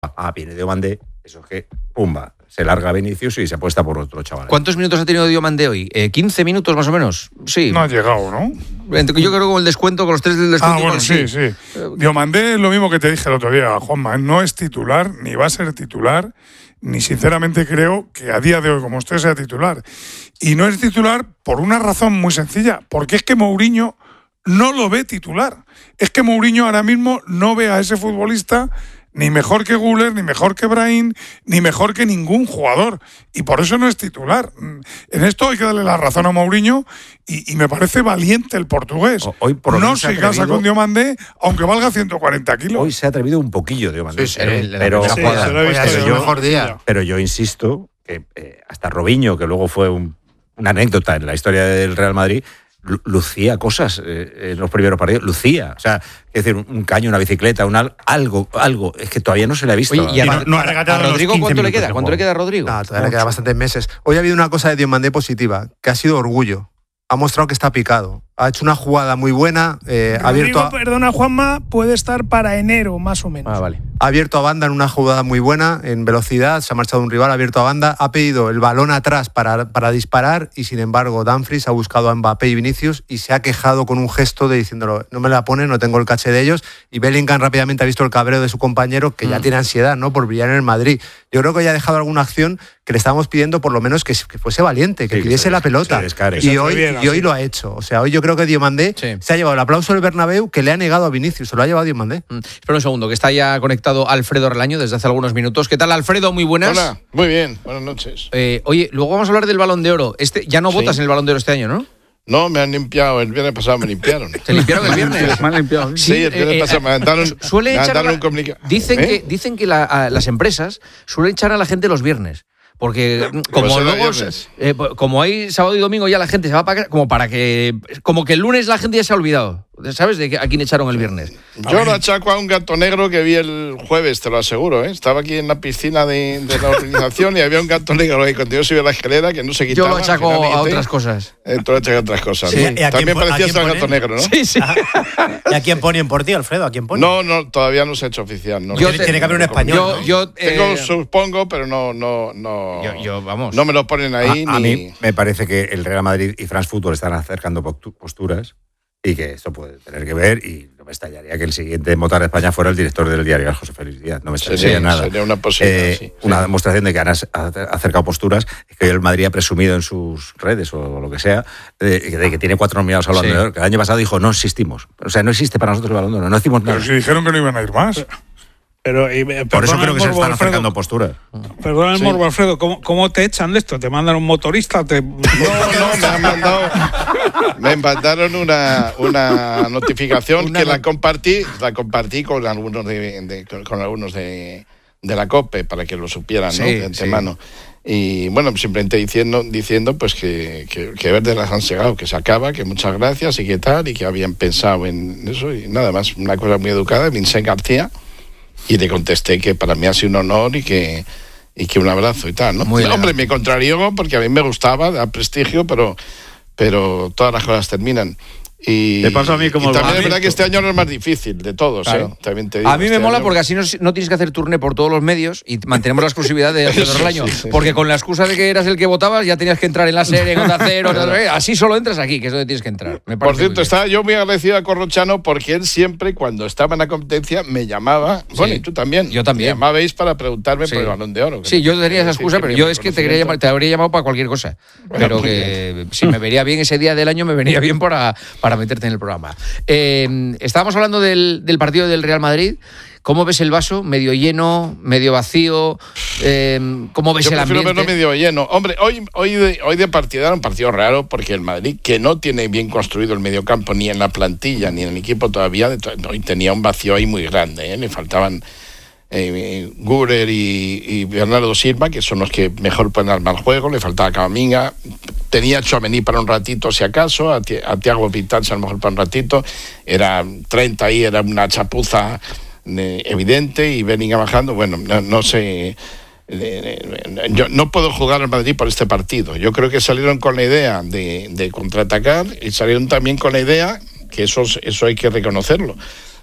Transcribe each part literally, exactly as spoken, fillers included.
Ah, viene Diomandé, eso es que, pumba, se larga Vinicius y se apuesta por otro chaval. ¿Cuántos minutos ha tenido Diomandé hoy? Eh, ¿quince minutos más o menos? Sí. No ha llegado, ¿no? Yo creo que con el descuento, con los tres del descuento. Ah, bueno, sí, sí. sí. Diomandé es lo mismo que te dije el otro día, Juanma. No es titular, ni va a ser titular, ni sinceramente creo que a día de hoy, como usted, sea titular. Y no es titular por una razón muy sencilla, porque es que Mourinho no lo ve titular. Es que Mourinho ahora mismo no ve a ese futbolista ni mejor que Güler, ni mejor que Brahim, ni mejor que ningún jugador. Y por eso no es titular. En esto hay que darle la razón a Mourinho y, y me parece valiente el portugués. Hoy por no se, se casa con Diomandé, aunque valga ciento cuarenta kilos. Hoy se ha atrevido un poquillo Diomandé. Sí, pero, sí, pero, sí, jugada, se lo he visto pero, yo, mejor día. pero yo insisto que eh, hasta Robinho, que luego fue un, una anécdota en la historia del Real Madrid, lucía cosas eh, en los primeros partidos, lucía, o sea, es decir, un, un caño, una bicicleta, un al, algo, algo, es que todavía no se le ha visto. Oye, y a, no, no ha a Rodrigo cuánto le queda, ¿cuánto le queda a Rodrigo? No, todavía le queda bastantes meses. Hoy ha habido una cosa de Diomandé positiva, que ha sido orgullo. Ha mostrado que está picado. Ha hecho una jugada muy buena. Eh, Rodrigo, abierto a... perdona, Juanma, puede estar para enero, más o menos. Ah, vale. Ha abierto a banda en una jugada muy buena, en velocidad, se ha marchado un rival, ha abierto a banda, ha pedido el balón atrás para, para disparar y, sin embargo, Dumfries ha buscado a Mbappé y Vinicius y se ha quejado con un gesto de diciéndolo, no me la ponen, no tengo el caché de ellos. Y Bellingham rápidamente ha visto el cabreo de su compañero, que ya mm. tiene ansiedad, ¿no?, por brillar en el Madrid. Yo creo que ya ha dejado alguna acción que le estábamos pidiendo, por lo menos, que, que fuese valiente, que sí, pidiese que la pelota. Y hoy, bien, y hoy lo ha hecho. O sea, hoy yo creo que Diomandé sí. se ha llevado el aplauso del Bernabéu que le ha negado a Vinicius, se lo ha llevado a Diomandé. Mm. Espera un segundo, que está ya conectado Alfredo Relaño desde hace algunos minutos. ¿Qué tal, Alfredo? Muy buenas. Hola, muy bien, buenas noches. Eh, oye, luego vamos a hablar del Balón de Oro. Este, ya no sí. votas en el Balón de Oro este año, ¿no? No, me han limpiado, el viernes pasado me limpiaron. ¿Te limpiaron el viernes? Me han limpiado. Sí, sí el viernes eh, pasado me mandaron, suele me mandaron la, un comunicado. Dicen ¿Eh? que, dicen que la, a, las empresas suelen echar a la gente los viernes. Porque como pues luego eh, como hay sábado y domingo ya la gente se va para como para que como que el lunes la gente ya se ha olvidado, ¿sabes? De a quién echaron el viernes. Yo lo achaco a un gato negro que vi el jueves, te lo aseguro, ¿eh? Estaba aquí en la piscina de, de la organización y había un gato negro ahí cuando yo subí a la escalera que no se quitaba. Yo lo achaco a otras cosas. Eh, tú lo achacas a otras cosas. Sí. ¿No? También parecía ser gato negro, ¿no? Sí, sí. ¿Y a quién ponen por ti, Alfredo? ¿A quién ponen? No, no, todavía no se ha hecho oficial. No, yo te, tiene que haber un español. Yo, ¿no? yo eh, Tengo, supongo, pero no, no, no. Yo, yo, vamos. No me lo ponen ahí. A, ni... a mí me parece que el Real Madrid y France Football están acercando posturas y que esto puede tener que ver, y no me estallaría que el siguiente Motar de España fuera el director del diario, José Félix Díaz. No me estallaría sí, nada. Sería una posibilidad, eh, sí, una sí. demostración de que han acercado posturas, es que el Madrid ha presumido en sus redes o lo que sea, de, de que tiene cuatro nominados al Balón de Oro, que el año pasado dijo no existimos. O sea, no existe para nosotros el Balón de Oro, no decimos nada. Pero si dijeron que no iban a ir más. Pero, y, eh, Por eso creo que se están Alfredo, acercando posturas. Perdona el sí. morbo, Alfredo, ¿cómo, ¿cómo te echan de esto? ¿Te mandan un motorista? Te... No, no, me han mandado, me mandaron una, una notificación una que la compartí, la compartí con algunos de, de con, con algunos de, de la COPE para que lo supieran, ¿no? Sí, de antemano. Sí. Y bueno, simplemente diciendo, diciendo pues que, que, que Verdes las han llegado, que se acaba, que muchas gracias y que tal, y que habían pensado en eso y nada más, una cosa muy educada, Vincent García. Y le contesté que para mí ha sido un honor y que, y que un abrazo y tal, ¿no? Muy Hombre, me contrarió porque a mí me gustaba, da prestigio, pero, pero todas las cosas terminan. Y, te pasa a mí como y también el es verdad que este año no es más difícil de todos, claro. ¿eh? También te digo, a mí me este mola año... porque así no, no tienes que hacer turné por todos los medios y mantenemos la exclusividad de Alfredo Relaño. Sí, sí, porque sí. con la excusa de que eras el que votabas ya tenías que entrar en la serie, en Onda Cero, así solo entras aquí, que es donde tienes que entrar. Me por cierto, estaba yo muy agradecido a Corrochano porque él siempre, cuando estaba en la competencia, me llamaba, sí. bueno, y tú también. Yo también. Me llamabais para preguntarme sí. por el Balón de Oro. Sí, yo tenía esa excusa, pero yo es que te, quería llamar, te habría llamado para cualquier cosa. Pero que si me vería bien ese día del año, me venía bien para, para meterte en el programa. Eh, estábamos hablando del, del partido del Real Madrid. ¿Cómo ves el vaso? ¿Medio lleno? ¿Medio vacío? Eh, ¿Cómo ves Yo el ambiente? Yo prefiero verlo medio lleno. Hombre, hoy, hoy, de, hoy de partido era un partido raro porque el Madrid, que no tiene bien construido el mediocampo ni en la plantilla ni en el equipo todavía, hoy tenía un vacío ahí muy grande, ¿eh? Le faltaban eh, Güler y, y Bernardo Silva, que son los que mejor pueden armar el juego. Le faltaba Camavinga. Tenía a Tchouaméni para un ratito, si acaso, a, a Thiago Vitals a lo mejor para un ratito. Era treinta ahí, era una chapuza eh, evidente, y Bellingham bajando. Bueno, no, no sé. Eh, yo no puedo jugar al Madrid por este partido. Yo creo que salieron con la idea de, de contraatacar y salieron también con la idea, que eso, eso hay que reconocerlo,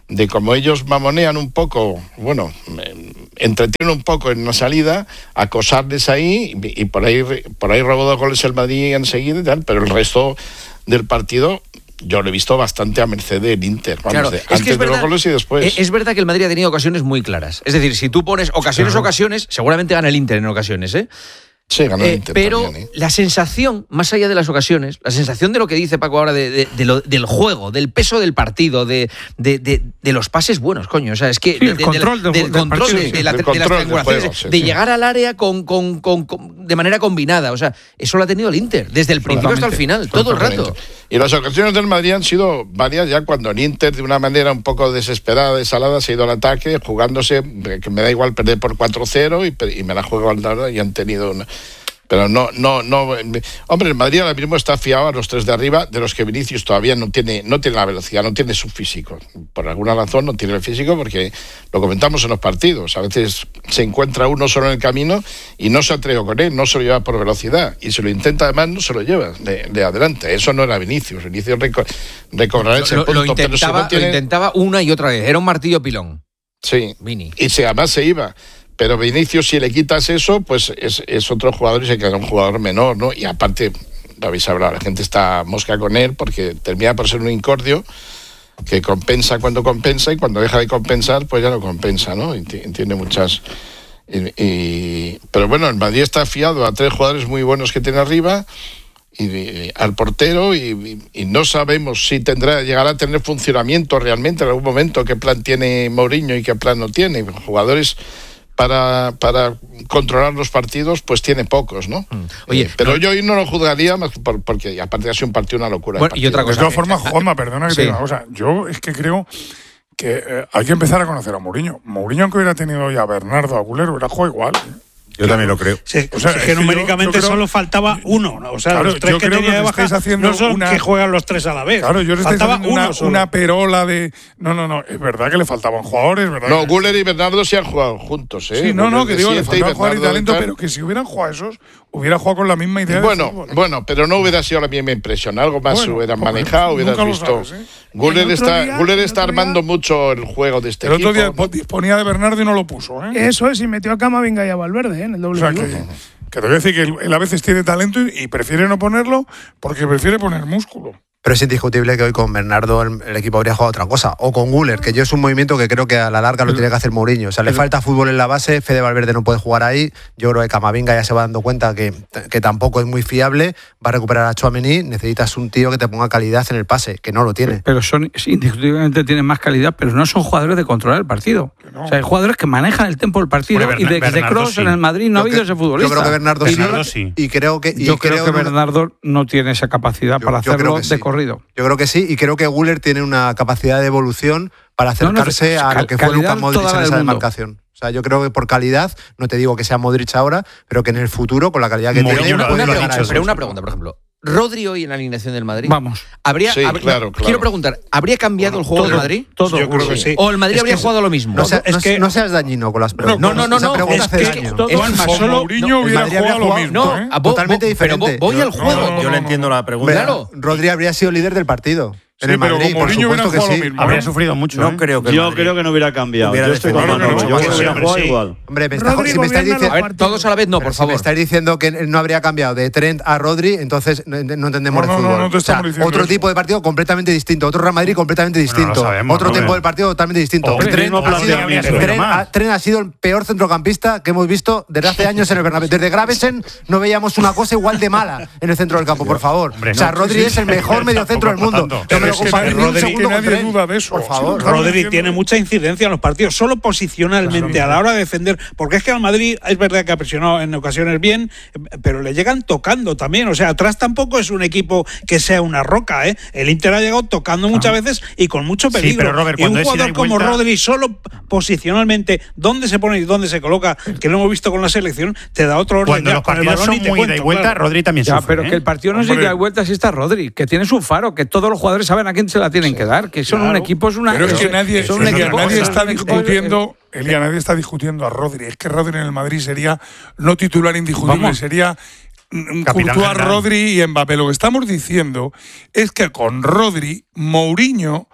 de cómo ellos mamonean un poco, bueno, entretienen un poco en la salida, acosarles ahí y, y por ahí por ahí robó dos goles el Madrid enseguida y tal, pero el resto del partido yo lo he visto bastante a merced del Inter, vamos, claro, de, es antes que es de verdad, los goles y después. Es, es verdad que el Madrid ha tenido ocasiones muy claras. Es decir, si tú pones ocasiones, claro. ocasiones, seguramente gana el Inter en ocasiones, ¿eh? Sí, ganó el eh, Inter pero también, ¿eh? la sensación, más allá de las ocasiones, la sensación de lo que dice Paco ahora de, de, de lo, del juego, del peso del partido, de, de, de, de los pases buenos, coño. O sea, es que sí, de, el de, control de, del, del del control partido, de, sí, de, la, del de control las del triangulaciones, juego, sí, de sí. llegar al área con, con, con, con, de manera combinada. O sea, eso lo ha tenido el Inter, desde el principio hasta el final, todo el rato. Y las ocasiones del Madrid han sido varias ya cuando el Inter, de una manera un poco desesperada, desalada, se ha ido al ataque, jugándose, que me da igual perder por cuatro cero y, y me la juego al lado y han tenido una... Pero no, no, no. Hombre, el Madrid ahora mismo está fiado a los tres de arriba, de los que Vinicius todavía no tiene, no tiene la velocidad, no tiene su físico. Por alguna razón no tiene el físico porque lo comentamos en los partidos. A veces se encuentra uno solo en el camino y no se atreve con él, no se lo lleva por velocidad. Y si lo intenta además no se lo lleva de, de adelante. Eso no era Vinicius. Vinicius reco- recobrará ese lo, punto. lo, intentaba, pero si no tiene... lo intentaba una y otra vez. Era un martillo pilón. Sí. Vini. Y si además se iba. Pero Vinicius, si le quitas eso, pues es, es otro jugador y se queda un jugador menor, ¿no? Y aparte, lo habéis hablado, la gente está mosca con él porque termina por ser un incordio que compensa cuando compensa y cuando deja de compensar, pues ya no compensa, ¿no? Y t- tiene muchas... Y, y, pero bueno, el Madrid está fiado a tres jugadores muy buenos que tiene arriba y, y al portero y, y, y no sabemos si tendrá llegará a tener funcionamiento realmente en algún momento, qué plan tiene Mourinho y qué plan no tiene. Jugadores... Para, para controlar los partidos, pues tiene pocos, ¿no? Mm. Oye, eh, pero no, yo hoy no lo juzgaría más por, porque aparte ha sido un partido una locura. Bueno, y otra cosa. De todas formas, Juanma, perdona que sí. te diga una cosa. Yo es que creo que eh, hay que empezar a conocer a Mourinho. Mourinho, aunque hubiera tenido ya a Bernardo, a Güler, hubiera jugado igual. Yo también lo creo. Sí, o sea, es que es numéricamente que yo, yo creo, solo faltaba uno, ¿no? O sea, claro, los tres que tenía de baja no son una, que juegan los tres a la vez. Claro, yo le faltaba estoy haciendo uno una, una perola de... No, no, no, es verdad que le faltaban jugadores, ¿verdad? No, que... Güler y Bernardo sí han jugado juntos, ¿eh? Sí, no, no, que digo, le faltaban jugadores y talento, tal. Pero que si hubieran jugado esos, hubiera jugado con la misma idea bueno, de fútbol. Bueno, pero no hubiera sido la misma impresión, algo más bueno, hubieran manejado, hubieras visto... Sabes, ¿eh? Güler está, día, Güler está armando día, mucho el juego de este el equipo. El otro día ¿no? disponía de Bernardo y no lo puso, ¿eh? Eso es, y metió a Camavinga y a Valverde, ¿eh? En el doble. O sea, que, que te voy a decir que él, él a veces tiene talento y, y prefiere no ponerlo porque prefiere poner músculo. Pero es indiscutible que hoy con Bernardo el, el equipo habría jugado otra cosa. O con Güler, que yo es un movimiento que creo que a la larga lo tiene que hacer Mourinho. O sea, le falta fútbol en la base, Fede Valverde no puede jugar ahí. Yo creo que Camavinga ya se va dando cuenta que, que tampoco es muy fiable. Va a recuperar a Tchouaméni. Necesitas un tío que te ponga calidad en el pase, que no lo tiene. Pero son, indiscutiblemente tienen más calidad, pero no son jugadores de controlar el partido. No. O sea, hay jugadores que manejan el tempo del partido. Bueno, y de, de Kroos sí. En el Madrid no yo ha habido que, ese futbolista. Yo creo que Bernardo, Bernardo sí. sí. Y creo que, y yo creo, creo que una... Bernardo no tiene esa capacidad yo, para hacerlo sí. de corrido. Yo creo que sí, y creo que Güler tiene una capacidad de evolución para acercarse no, no, a lo que fue Luka Modric en esa demarcación. O sea, yo creo que por calidad, no te digo que sea Modric ahora, pero que en el futuro, con la calidad que Mourinho, tiene... Una, puede una llegar pregunta, a pero una pregunta, por ejemplo. Rodri hoy en la alineación del Madrid. Vamos. ¿Habría, sí, habría, claro, claro. Quiero preguntar, ¿habría cambiado bueno, el juego todo, del Madrid? Todo, yo creo que sí. ¿O el Madrid es habría que jugado lo mismo? No, sea, es no, que, no seas dañino con las preguntas. No, no, no, no. no Es que daño. todo, es más, solo Mourinho no, hubiera jugado lo mismo. No, ¿eh? a totalmente bo, diferente. Pero voy al juego. No, no, no, yo le entiendo la pregunta. Claro. Rodri habría sido líder del partido. Sí, en el pero Madrid, con Mourinho hubiera jugado sí. lo mismo. Habría ¿eh? sufrido mucho. No ¿eh? creo que Yo Madrid creo que no hubiera cambiado. hubiera Yo estoy con defendido Manolo. mucho Yo más. creo que hubiera Hombre, jugado sí. igual. Hombre, me está, Rodri si me estáis gobierna diciendo, A ver, todos a la vez no, por si favor. me estáis diciendo que no habría cambiado de Trent a Rodri, entonces no, no entendemos No, el no, fútbol. no, no te o sea, estamos diciendo otro eso. tipo de partido completamente distinto, otro Real Madrid completamente Bueno, distinto, lo sabemos, otro hombre. tiempo del partido totalmente distinto. Hombre, Trent, mismo ha sido, planteamiento. Trent, Más. ha, Trent ha sido el peor centrocampista que hemos visto desde hace años en el Bernabéu. Desde Gravesen no veíamos una cosa igual de mala en el centro del campo, por favor. Hombre, o sea, no, Rodri sí, es el mejor mediocentro del mundo. tanto. No me lo Es que comparéis ni un Rodri- segundo que con nadie Trent. duda de eso. Por favor. Sí, Rodri diciendo- tiene mucha incidencia en los partidos, solo posicionalmente a la hora de defender, porque es que al Madrid es verdad que ha presionado en ocasiones bien, pero le llegan tocando también, o sea, atrás tampoco es un equipo que sea una roca, ¿eh? El Inter ha llegado tocando muchas veces y con mucho peligro. Sí, pero Robert, y un cuando es ida jugador y como vuelta- Rodri, solo posicionalmente, dónde se pone y dónde se coloca, que lo hemos visto con la selección, te da otro orden. Cuando Ya, los con el partidos balón son ni te muy ida y cuento, vuelta, claro. Rodri también Ya, sufre. pero ¿eh? que el partido no es Hombre. ida y vuelta si está Rodri, que tiene su faro, que todos los jugadores saben a quién se la tienen que dar, que son Claro. un equipo, es una. Pero es que nadie, son un Elia, equipo- nadie son está un equipo- discutiendo, Elia, nadie está discutiendo a Rodri. Es que Rodri en el Madrid sería no titular indiscutible, Vamos. sería mm, Capitán Courtois, general. Rodri y Mbappé. Lo que estamos diciendo es que con Rodri, Mourinho,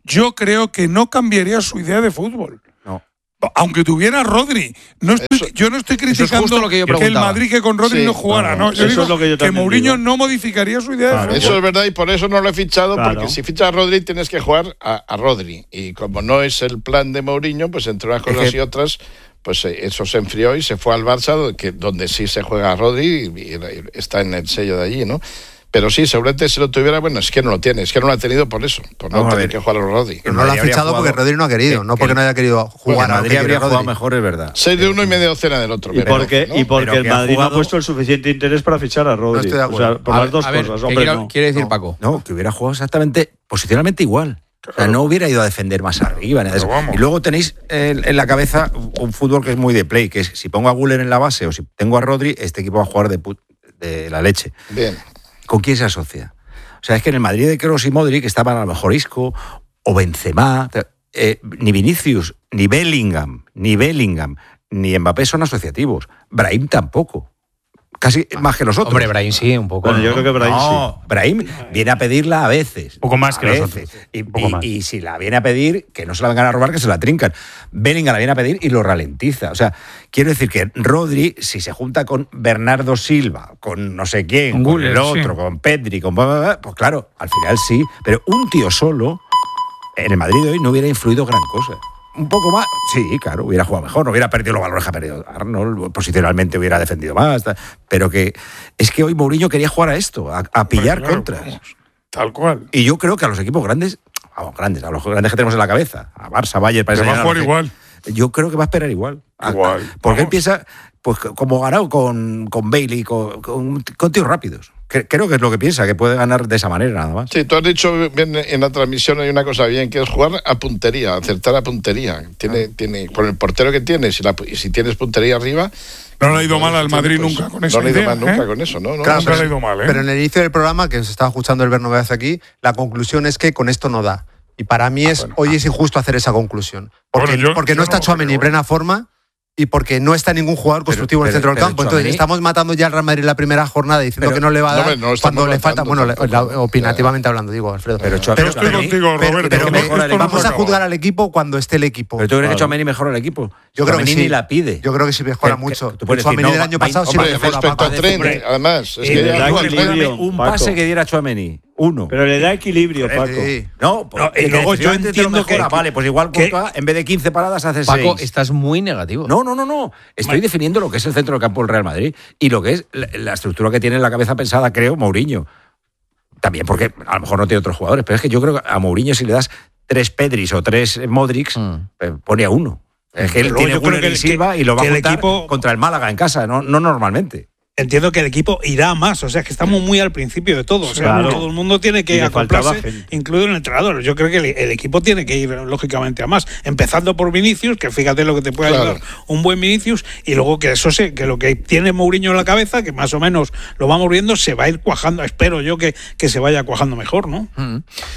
yo creo que no cambiaría su idea de fútbol. No. Aunque tuviera Rodri. No estoy, Eso- yo no estoy eso es criticando justo lo que yo que el preguntaba. Madrid que con Rodri Sí, no jugara. claro, No, yo eso digo es lo que yo que también Mourinho digo. no modificaría su idea de Claro. fútbol. Eso es verdad y por eso no lo he fichado, Claro. porque si fichas a Rodri tienes que jugar a, a Rodri. Y como no es el plan de Mourinho, pues entre unas cosas Es que- y otras, pues eh, eso se enfrió y se fue al Barça, donde, que, donde sí se juega a Rodri y, y está en el sello de allí, ¿no? Pero sí, seguramente si lo tuviera, bueno, es que no lo tiene, es que no lo ha tenido por eso, por no Vamos a tener ver. que jugar a Rodri. Pero no lo ha Madrid habría fichado porque jugado- Rodri no ha querido, que- no porque que- no haya querido Bueno, jugar a lo que Madrid quiere habría jugado Rodri. mejor, es verdad. Seis de uno y media docena del otro. Y pero, porque, ¿no? y porque Pero el que ha Madrid no ha jugado- puesto el suficiente interés para fichar a Rodri. No estoy de acuerdo. O sea, por A las ver, dos a ver, cosas. ¿qué Hombre, quiere, no. quiere decir No, Paco? No, que hubiera jugado exactamente, posicionalmente igual. O sea, no hubiera ido a defender más arriba. Nada de eso. Pero vamos. Y luego tenéis en, en la cabeza un fútbol que es muy de play, que es si pongo a Güler en la base o si tengo a Rodri, este equipo va a jugar de, put- de la leche. Bien. ¿Con quién se asocia? O sea, es que en el Madrid de Kroos y Modric estaban a lo mejor Isco o Benzema. Eh, ni Vinicius, ni Bellingham, ni Bellingham, ni Mbappé son asociativos. Brahim tampoco. Casi más que los otros. Hombre, Brahim sí, un poco. Bueno, yo ¿no? creo que Brahim No, Brahim viene a pedirla a veces. Poco más a que los veces. otros. Y, Un poco y- más. y si la viene a pedir, que no se la vengan a robar, que se la trincan. Bellingham la viene a pedir y lo ralentiza. O sea, quiero decir que Rodri, si se junta con Bernardo Silva, con no sé quién, Con con, Güler, el otro, sí. con Pedri, con... bla, bla, bla, pues claro, al final sí. Pero un tío solo, en el Madrid de hoy, no hubiera influido gran cosa. Un poco más, sí, claro, hubiera jugado mejor, no hubiera perdido los valores que ha perdido Arnold, posicionalmente hubiera defendido más, tal, pero que es que hoy Mourinho quería jugar a esto, a, a pillar Claro, contras. vamos, tal cual. Y yo creo que a los equipos grandes, vamos, grandes, a los grandes que tenemos en la cabeza, a Barça, Bayern, para Que va a enseñar jugar los que- igual. Yo creo que va a esperar igual. A- Igual, Porque él vamos. piensa, pues como ganado con, con Bailey, con, con, con tíos rápidos. Que- Creo que es lo que piensa, que puede ganar de esa manera nada más. Sí, tú has dicho bien en la transmisión, hay una cosa bien, que es jugar a puntería, acertar a puntería. Tiene, tiene, con el portero que tienes y, la- y si tienes puntería arriba... No le ha ido mal al Madrid pues, nunca con esa No le ha ido idea, mal nunca ¿eh? con eso, ¿no? no Claro, no, nunca no, le ha ido mal, ¿eh? Pero en el inicio del programa, que se estaba escuchando el Bernabéu hace aquí, la conclusión es que con esto no da. Y para mí es bueno. hoy es injusto hacer esa conclusión. Porque, Bueno, yo- porque yo no está no, Tchouaméni en pero- plena forma y porque no está ningún jugador constructivo en el pero- centro del pero campo. Entonces Tchouaméni- estamos matando ya al Real Madrid en la primera jornada diciendo Pero- que no le va a no, dar hombre, no lo estamos cuando le falta, matando bueno, la- tampoco. la- opinativamente hablando, digo, Alfredo. Pero Yo estoy contigo, pero- Roberto. pero que me- mejora el vamos equipo. a juzgar al equipo cuando esté el equipo. Pero tú crees que Claro. Tchouaméni mejora el equipo. Yo creo que Tchouaméni sí. ni la pide. Yo creo que sí mejora Que- que mucho. tú puedes Tchouaméni decir, del no, año va- pasado sí Hombre, mejora, respecto Paco. a Trent, hombre. además, es Eh, que le ya da juega equilibrio. Trent. Recuérdame un Paco. pase que diera Tchouaméni. Uno. Pero le da equilibrio, Paco. Sí. No, pues, No, y que luego yo defensivamente te lo entiendo que- mejora. Vale, pues igual que- Courtois, en vez de quince paradas hace Paco, seis. estás muy negativo. No, no, no, no. Estoy definiendo lo que es el centro del campo del Real Madrid y lo que es la, la estructura que tiene en la cabeza pensada, creo, Mourinho. También porque a lo mejor no tiene otros jugadores, pero es que yo creo que a Mourinho si le das tres Pedris o tres Modrics, Mm. eh, pone a uno. Es que él Luego tiene yo creo Güler que y el- Silva y lo va a que el juntar equipo- contra el Málaga en casa, no, no normalmente. Entiendo que el equipo irá a más, o sea, que estamos muy al principio de todo. O sea, Claro. todo el mundo tiene Y que le faltaba acoplarse, gente. incluido el entrenador. Yo creo que el, el equipo tiene que ir, lógicamente, a más. Empezando por Vinicius, que fíjate lo que te puede Claro. ayudar un buen Vinicius, y luego que eso sé, que lo que tiene Mourinho en la cabeza, que más o menos lo vamos viendo, se va a ir cuajando. Espero yo que, que se vaya cuajando mejor, ¿no? Mm.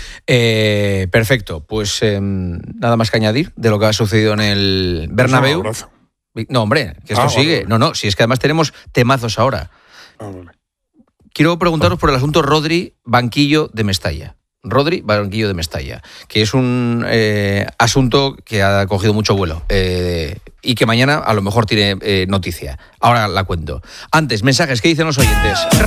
Eh, perfecto, pues eh, nada más que añadir de lo que ha sucedido en el Bernabéu. Un abrazo. No, hombre, que esto Ah, vale, sigue. vale. No, no, si es que además tenemos temazos ahora. Ah, vale. Quiero preguntaros por el asunto Rodri, banquillo de Mestalla. Rodri, banquillo de Mestalla, que es un eh, asunto que ha cogido mucho vuelo eh, y que mañana a lo mejor tiene eh, noticia. Ahora la cuento. Antes, mensajes que dicen los oyentes.